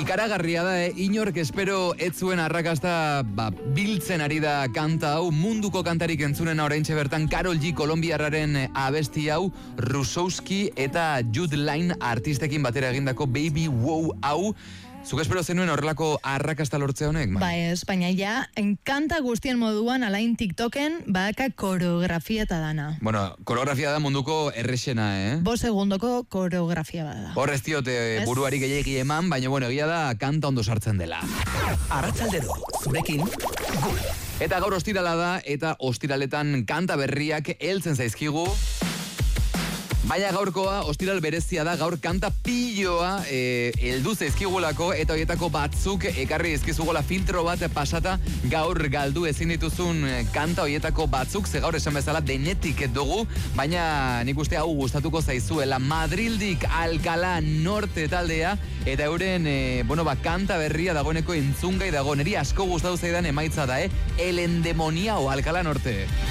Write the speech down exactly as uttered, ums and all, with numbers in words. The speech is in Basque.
Ikaragarria da, eh? Inork espero ez zuen arrakasta ba, biltzen ari da kanta hau, munduko kantarik entzunena oraintxe bertan Karol G kolombiarraren abesti hau, Rusowski eta Jude Line artistekin batera egindako Baby Wow hau. Zuk espero zenuen horrelako arrakasta lortzea honek? Ba ez, baina ja, enkanta guztien moduan, alain TikToken, baka koreografia eta dana. Bueno, koreografia da munduko errexena, eh? Bo segundoko koreografia bada. Hor ez diote buruari gehiagi eman, baina bueno, egia da kanta ondo sartzen dela. Arratsaldero, zurekin, Eta gaur ostirala da, eta ostiraletan kanta berriak heltzen zaizkigu. Baina gaurkoa, ostiral berezia da, gaur kanta pilloa e, heldu zaizkigulako, eta horietako batzuk ekarri ezkizugola filtro bat pasata gaur galdu ezin dituzun kanta horietako batzuk, ze gaur esan bezala denetik dugu, baina nik uste hau gustatuko zaizuela. Madrildik Alcalá Norte taldea, eta euren e, bueno, ba, kanta berria dagoeneko entzungai dago, niri asko gustatu zaidan emaitza da, eh? El endemoniao Alcalá Norte.